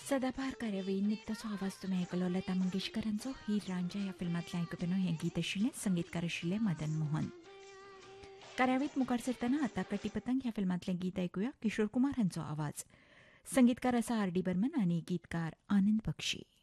सदाबहार कार्यावळीन निकताचो आवाज तुमी आयकलो लता मंगेशकरांचो हीर रांझा ह्या फिल्मांतलें आयकुपेनो हें गीत आशिल्लें. संगीतकार आशिल्ले मदन मोहन. कार्यावळीत मुखार सरतना आतां कटी पतंग ह्या फिल्मांतलें गीत आयकुया. किशोर कुमार हांचो आवाज. संगीतकार आसा आर डी बर्मन आनी गीतकार आनंद बक्षी.